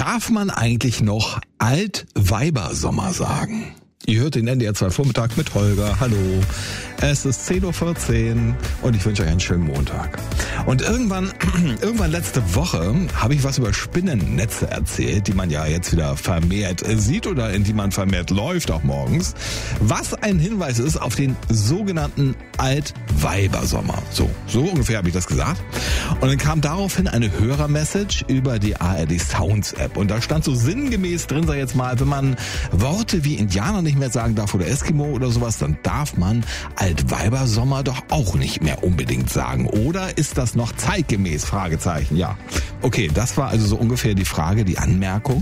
Darf man eigentlich noch Altweibersommer sagen? Ihr hört den NDR 2 Vormittag mit Holger. Hallo. Es ist 10.14 Uhr und ich wünsche euch einen schönen Montag. Und irgendwann letzte Woche habe ich was über Spinnennetze erzählt, die man ja jetzt wieder vermehrt sieht oder in die man vermehrt läuft, auch morgens. Was ein Hinweis ist auf den sogenannten Altweibersommer. So ungefähr habe ich das gesagt. Und dann kam daraufhin eine Hörermessage über die ARD Sounds App. Und da stand so sinngemäß drin, sag ich jetzt mal, wenn man Worte wie Indianer nicht mehr sagen darf oder Eskimo oder sowas, dann darf man Altweibersommer doch auch nicht mehr unbedingt sagen. Oder ist das noch zeitgemäß? Fragezeichen. Ja. Okay, das war also so ungefähr die Frage, die Anmerkung.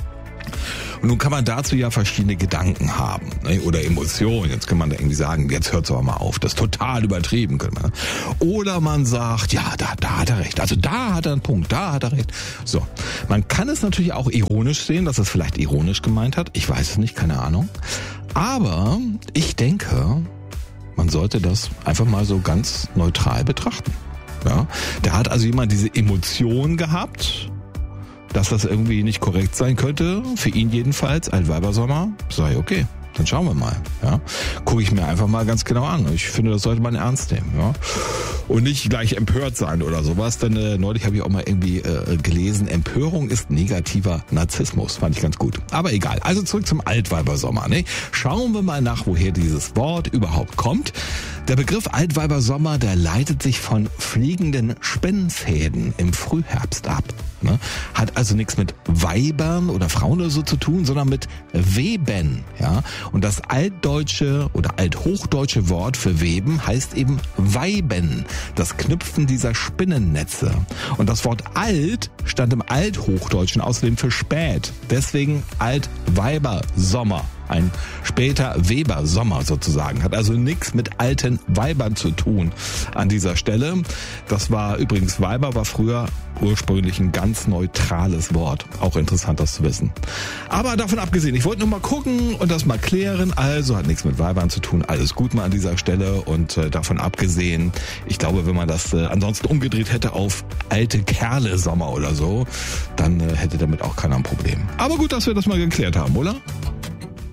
Und nun kann man dazu ja verschiedene Gedanken haben, ne? Oder Emotionen. Jetzt kann man da irgendwie sagen, jetzt hört's aber mal auf. Das ist total übertrieben. Ne? Oder man sagt, ja, da hat er recht. Also da hat er einen Punkt, da hat er recht. So, man kann es natürlich auch ironisch sehen, dass es vielleicht ironisch gemeint hat. Ich weiß es nicht, keine Ahnung. Aber ich denke, man sollte das einfach mal so ganz neutral betrachten. Ja? Da hat also jemand diese Emotion gehabt, dass das irgendwie nicht korrekt sein könnte, für ihn jedenfalls, Altweibersommer, sei okay, dann schauen wir mal. Ja? Gucke ich mir einfach mal ganz genau an. Ich finde, das sollte man ernst nehmen. Ja? Und nicht gleich empört sein oder sowas, denn neulich habe ich auch mal irgendwie gelesen, Empörung ist negativer Narzissmus, fand ich ganz gut. Aber egal, also zurück zum Altweibersommer. Ne? Schauen wir mal nach, woher dieses Wort überhaupt kommt. Der Begriff Altweibersommer, der leitet sich von fliegenden Spinnfäden im Frühherbst ab. Ne? Hat also nichts mit Weibern oder Frauen oder so zu tun, sondern mit Weben. Ja? Und das altdeutsche oder althochdeutsche Wort für Weben heißt eben Weiben. Das Knüpfen dieser Spinnennetze. Und das Wort alt stand im Althochdeutschen außerdem für spät. Deswegen Altweibersommer. Ein später Webersommer sozusagen. Hat also nichts mit alten Weibern zu tun an dieser Stelle. Das war übrigens, Weiber war früher ursprünglich ein ganz neutrales Wort. Auch interessant, das zu wissen. Aber davon abgesehen, ich wollte nur mal gucken und das mal klären. Also hat nichts mit Weibern zu tun. Alles gut mal an dieser Stelle. Und davon abgesehen, ich glaube, wenn man das ansonsten umgedreht hätte auf alte Kerle Sommer oder so, dann hätte damit auch keiner ein Problem. Aber gut, dass wir das mal geklärt haben, oder?